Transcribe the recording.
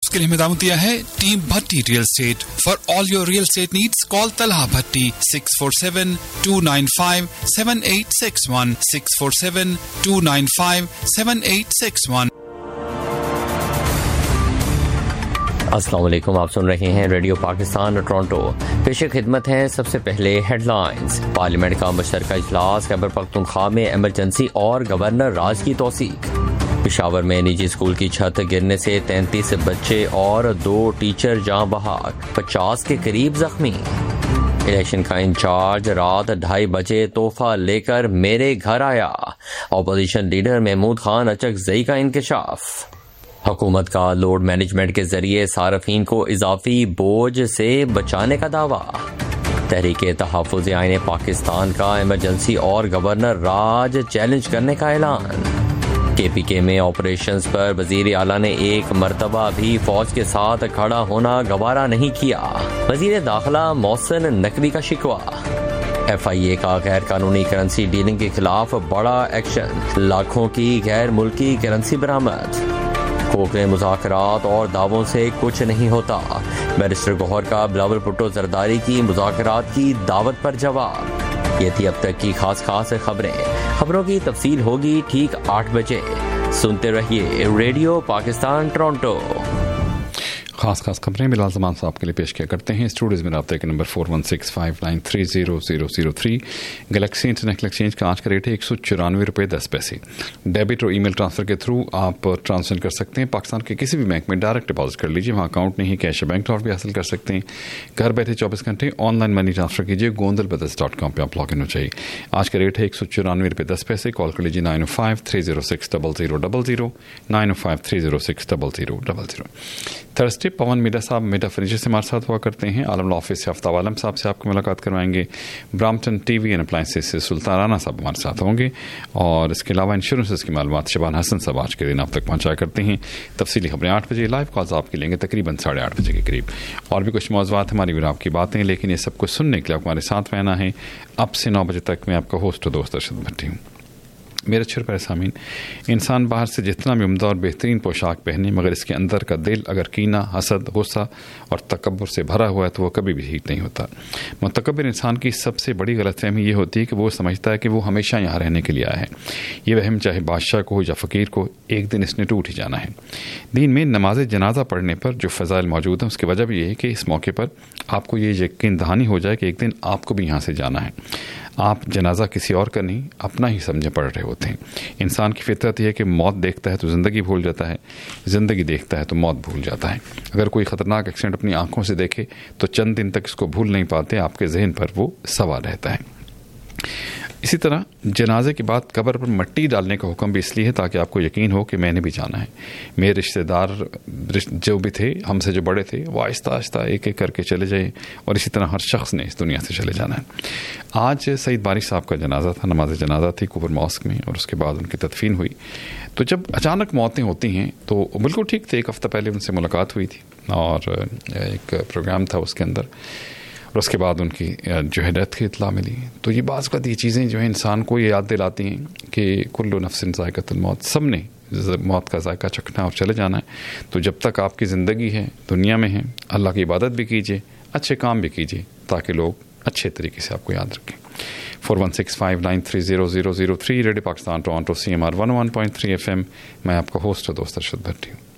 के लिए हमें दाम दिया है team Bhatti real estate. For all your real estate needs call Talha भट्टी 647-295-7861 647-295-7861। अस्सलाम वालेकुम, आप सुन रहे हैं रेडियो पाकिस्तान टोरंटो। पेश खिदमत हैं सबसे पहले हेडलाइंस। पार्लियामेंट का मुश्तरका इजलास, खैबर पख्तूनख्वा में एमरजेंसी और गवर्नर राज की तौसीक। पेशावर में निजी स्कूल की छत गिरने से 33 बच्चे और 2 टीचर जाँ बहक, 50 के करीब जख्मी। इलेक्शन का इंचार्ज रात 2:30 बजे तोहफा लेकर मेरे घर आया। अपोजिशन लीडर महमूद खान अचकजई का इंकशाफ। हुकूमत का लोड मैनेजमेंट के जरिए सार्फिन को इजाफी बोझ से बचाने का दावा। तहरीके तहफ़्फ़ुज़ आईन पाकिस्तान का एमरजेंसी और गवर्नर राज चैलेंज करने का ऐलान। KPK में ऑपरेशंस पर वज़ीर आला ने एक मरतबा भी फौज के साथ खड़ा होना गवारा नहीं किया। वज़ीर दाखिला मोहसिन नकवी का शिकवा। FIA का गैर कानूनी करेंसी डीलिंग के खिलाफ बड़ा एक्शन, लाखों की गैर मुल्की करेंसी बरामद। खोखले मुज़ाकरात और दावों से कुछ नहीं होता। बैरिस्टर गौहर का बिलावल भुट्टो जरदारी की मुज़ाकरात की दावत पर जवाब। ये थी अब तक की खास खबरें। खबरों की तफसील होगी ठीक 8 बजे। सुनते रहिए रेडियो पाकिस्तान टोरंटो। खास खबरें बिलाल ज़मान साहब के लिए पेश किया करते हैं। स्टूडियोज़ में रब्ते के नंबर 4165930003। गैलेक्सी इंटरनेशनल एक्सचेंज का आज का रेट है 194 रुपये 10 पैसे। डेबिट और ईमेल ट्रांसफ़र के थ्रू आप ट्रांसफर कर सकते हैं। पाकिस्तान के किसी भी बैंक में डायरेक्ट डिपॉजिट कर लीजिए, वहाँ अकाउंट नहीं है, कैश बैंक ड्राफ्ट भी हासिल कर सकते हैं। घर बैठे 24 घंटे ऑनलाइन मनी ट्रांसफ़र कीजिए। GondalBrothers.com पर आप लॉग इन हो जाइए। आज का रेट है 194 रुपये 10 पैसे। कॉल कर लीजिए 905-306-0000 905-306-0000। थर्सडे पवन मीडा साहब मीडा फर्नीचर से हमारे साथ हुआ करते हैं। आलम ऑफिस से आफ्ताब आलम साहब से आपको मुलाकात करवाएंगे। ब्राम्पटन टीवी एंड अप्लायंसेस से सुल्तान राना साहब हमारे साथ होंगे। और इसके अलावा इंश्योरेंस की मालूमात शबान हसन साहब आज के दिन आप तक पहुँचाया करते हैं। तफसीली खबरें 8 बजे, लाइव कॉल्स आपके लेंगे तकरीबन 8:30 बजे के करीब। और भी कुछ मौज़ूआत हमारी भी आपकी बातें, लेकिन ये सब कुछ सुनने के लिए हमारे साथ रहना है। अब से 9 बजे तक मैं आपका होस्ट और दोस्त अरशद भट्टी हूँ। मेरे अच्छे प्यारे सामीन, इंसान बाहर से जितना भी उम्दा और बेहतरीन पोशाक पहने, मगर इसके अंदर का दिल अगर कीना, हसद, गुस्सा और तकब्बुर से भरा हुआ है तो वो कभी भी ठीक नहीं होता। मुतकब्बिर इंसान की सबसे बड़ी गलतफहमी ये होती है कि वो समझता है कि वो हमेशा यहाँ रहने के लिए आया है। ये वहम चाहे बादशाह को हो या फ़कीर को, एक दिन इसने टूट ही जाना है। दीन में नमाज जनाजा पढ़ने पर जो फ़ज़ाइल मौजूद हैं उसकी वजह भी ये है कि इस मौके पर आपको ये यकीन दहानी हो जाए कि एक दिन आपको भी यहाँ से जाना है। आप जनाजा किसी और का नहीं, अपना ही समझे पढ़ रहे होते हैं। इंसान की फितरत यह है कि मौत देखता है तो ज़िंदगी भूल जाता है, ज़िंदगी देखता है तो मौत भूल जाता है। अगर कोई ख़तरनाक एक्सीडेंट अपनी आंखों से देखे तो चंद दिन तक इसको भूल नहीं पाते, आपके जहन पर वो सवार रहता है। इसी तरह जनाजे के बाद कब्र पर मट्टी डालने का हुक्म भी इसलिए है ताकि आपको यकीन हो कि मैंने भी जाना है। मेरे रिश्तेदार जो भी थे, हमसे जो बड़े थे, वो आहिस्ता आहिस्ता एक एक करके चले जाए और इसी तरह हर शख्स ने इस दुनिया से चले जाना है। आज सईद बारिश साहब का जनाजा था, नमाज जनाजा थी कुफर मॉस्क में, और उसके बाद उनकी तदफीन हुई। तो जब अचानक मौतें होती हैं तो बिल्कुल ठीक थे। 1 हफ़्ता पहले उनसे मुलाकात हुई थी और एक प्रोग्राम था उसके अंदर, और उसके बाद उनकी जो है डेथ की इत्तला मिली। तो ये बाज़ ये चीज़ें जो है इंसान को ये याद दिलाती हैं कि कुल्लु नफ्सिन ज़ायक़तुल मौत, सब ने मौत का जायका चखना और चले जाना है। तो जब तक आपकी ज़िंदगी है, दुनिया में है, अल्लाह की इबादत भी कीजिए, अच्छे काम भी कीजिए ताकि लोग अच्छे तरीके से आपको याद रखें। 4165930003 radio Pakistan Toronto CMR 101.3 FM। मैं आपका होस्ट और दोस्त अरशद भट्टी हूँ।